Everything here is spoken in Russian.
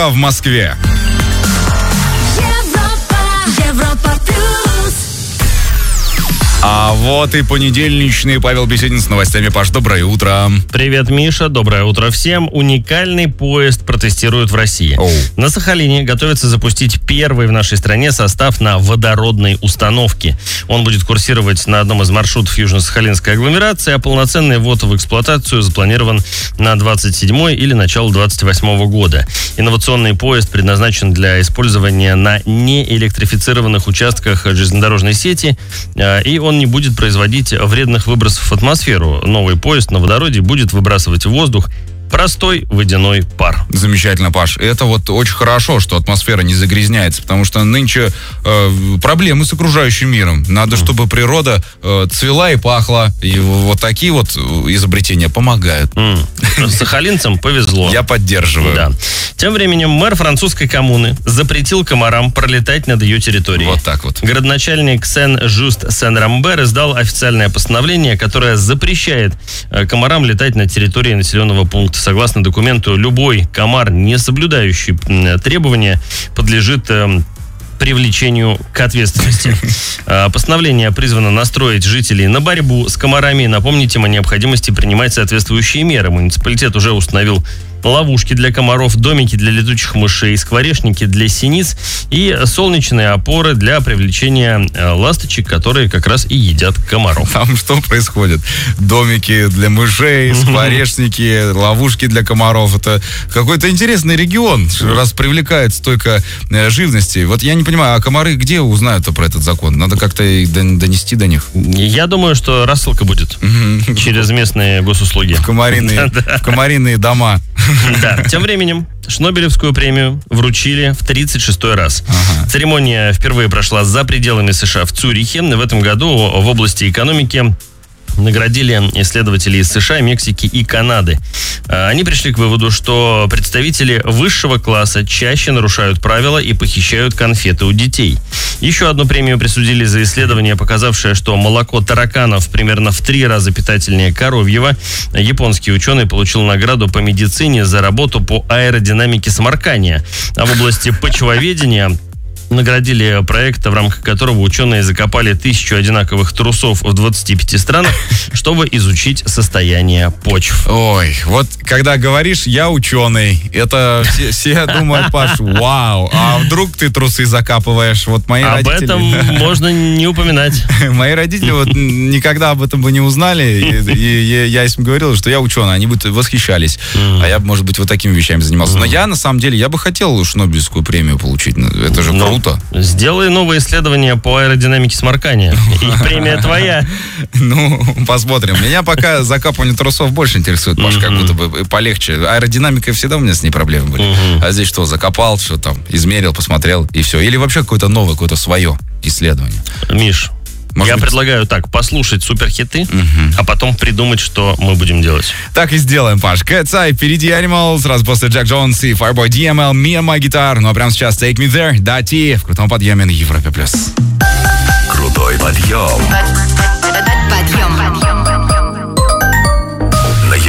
в Москве. Европа плюс. А вот и понедельничный Павел Беседин с новостями. Паш, доброе утро. Привет, Миша, доброе утро всем. Уникальный поезд протестируют в России. На Сахалине готовится запустить первый в нашей стране состав на водородной установке. Он будет курсировать на одном из маршрутов Южно-Сахалинской агломерации, а полноценный ввод в эксплуатацию запланирован на 27-й или начало 28-го года. Инновационный поезд предназначен для использования на неэлектрифицированных участках железнодорожной сети, и он не будет производить вредных выбросов в атмосферу. Новый поезд на водороде будет выбрасывать в воздух простой водяной пар. Замечательно, Паш. Это вот очень хорошо, что атмосфера не загрязняется, потому что нынче проблемы с окружающим миром. Надо, чтобы природа цвела и пахла. И вот такие вот изобретения помогают. Сахалинцам повезло. Я поддерживаю. Да. Тем временем мэр французской коммуны запретил комарам пролетать над ее территорией. Вот так вот. Городоначальник Сен-Жуст-Сен-Рамбер издал официальное постановление, которое запрещает комарам летать на территории населенного пункта. Согласно документу, любой комар, не соблюдающий требования, подлежит привлечению к ответственности. Постановление призвано настроить жителей на борьбу с комарами и напомнить им о необходимости принимать соответствующие меры. Муниципалитет уже установил ловушки для комаров, домики для летучих мышей, скворечники для синиц и солнечные опоры для привлечения ласточек, которые как раз и едят комаров. Там что происходит? Домики для мышей, скворечники, ловушки для комаров. Это какой-то интересный регион, раз привлекает столько живности. Вот я не понимаю, а комары где узнают про этот закон? Надо как-то донести до них. Я думаю, что рассылка будет через местные госуслуги. В комариные дома. Да. Тем временем Шнобелевскую премию вручили в 36-й раз. Церемония впервые прошла за пределами США в Цюрихе. В этом году в области экономики наградили исследователей из США, Мексики и Канады. Они пришли к выводу, что представители высшего класса чаще нарушают правила и похищают конфеты у детей. Еще одну премию присудили за исследование, показавшее, что молоко тараканов примерно в 3 раза питательнее коровьего. Японский ученый получил награду по медицине за работу по аэродинамике сморкания. А в области почвоведения наградили проект, в рамках которого ученые закопали 1000 одинаковых трусов в 25 странах, чтобы изучить состояние почв. Ой, вот когда говоришь, я ученый, это все думают, Паш, вау, а вдруг ты трусы закапываешь? Вот мои родители... Об этом можно не упоминать. Мои родители вот никогда об этом бы не узнали, и я им говорил, что я ученый, они бы восхищались, а я, может быть, вот такими вещами занимался. Но я, на самом деле, я бы хотел Шнобелевскую премию получить, это же круто. Сделай новое исследование по аэродинамике сморкания, и премия твоя. Ну, посмотрим. Меня пока закапывание трусов больше интересует, Паш, как будто бы полегче. Аэродинамика всегда у меня с ней проблемы были. А здесь что, закопал, что там, измерил, посмотрел, и все. Или вообще какое-то новое, какое-то свое исследование. Миш, я предлагаю так, послушать суперхиты, а потом придумать, что мы будем делать. Так и сделаем, Паш. Cat's Eye, впереди Animal, сразу после Джек Джонс и Fireboy DML, Me and My Guitar. Ну а прямо сейчас Take Me There, Дати, в крутом подъеме на Европе+. Крутой подъем. Подъем.